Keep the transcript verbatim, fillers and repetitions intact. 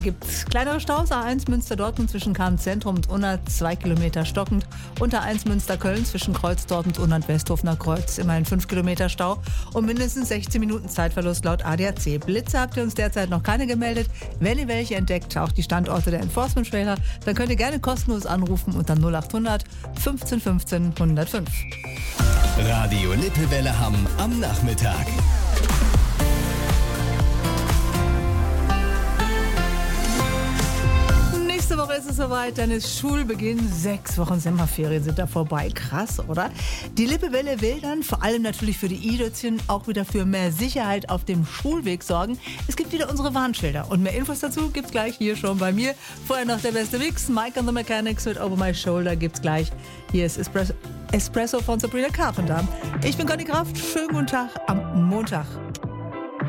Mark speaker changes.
Speaker 1: Gibt es kleinere Staus, A eins Münster-Dortmund zwischen Kahn-Zentrum und Unna, zwei Kilometer stockend. Und A eins Münster-Köln zwischen Kreuzdorf und Unna und Westhofener Kreuz, immerhin fünf Kilometer Stau und mindestens sechzehn Minuten Zeitverlust laut A D A C. Blitze habt ihr uns derzeit noch keine gemeldet. Wenn ihr welche entdeckt, auch die Standorte der Enforcement-Trailer, dann könnt ihr gerne kostenlos anrufen unter null achthundert fünfzehn fünfzehn hundertfünf.
Speaker 2: Radio Lippewelle Hamm am Nachmittag.
Speaker 1: Nächste Woche ist es soweit, dann ist Schulbeginn. Sechs Wochen Sommerferien sind da vorbei. Krass, oder? Die Lippewelle will dann, vor allem natürlich für die i-Dötzchen, auch wieder für mehr Sicherheit auf dem Schulweg sorgen. Es gibt wieder unsere Warnschilder. Und mehr Infos dazu gibt's gleich hier schon bei mir. Vorher noch der beste Mix. Mike and the Mechanics mit Over My Shoulder gibt's gleich. Hier ist Espresso, Espresso von Sabrina Carpenter. Ich bin Conny Kraft. Schönen guten Tag am Montag.